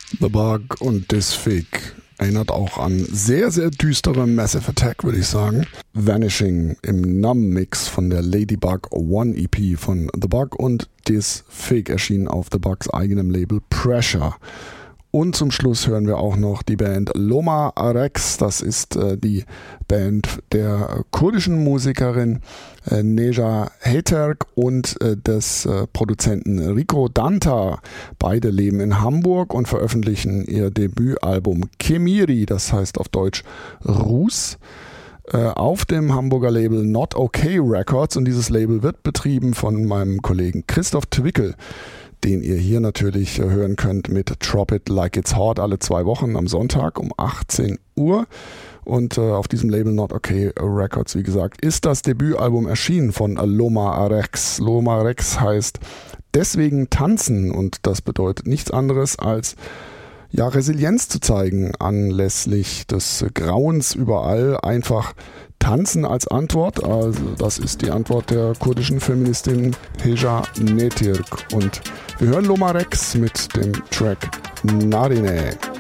The Bug und This Fig erinnert auch an sehr, sehr düstere Massive Attack, würde ich sagen. Vanishing im Numb-Mix von der Ladybug One EP von The Bug und This Fig erschienen auf The Bugs eigenem Label Pressure. Und zum Schluss hören wir auch noch die Band Loma Rex. Das ist die Band der kurdischen Musikerin Neja Heterk und des Produzenten Rico Danta. Beide leben in Hamburg und veröffentlichen ihr Debütalbum Kemiri, das heißt auf Deutsch Ruß, auf dem Hamburger Label Not Okay Records. Und dieses Label wird betrieben von meinem Kollegen Christoph Twickel, den ihr hier natürlich hören könnt mit Drop It Like It's Hot alle 2 Wochen am Sonntag um 18 Uhr. Und auf diesem Label Not Okay Records, wie gesagt, ist das Debütalbum erschienen von Loma Rex. Loma Rex heißt deswegen tanzen und das bedeutet nichts anderes als Resilienz zu zeigen anlässlich des Grauens überall. Einfach tanzen als Antwort. Also das ist die Antwort der kurdischen Feministin Heja Netirk. Und wir hören Loma Rex mit dem Track Narine.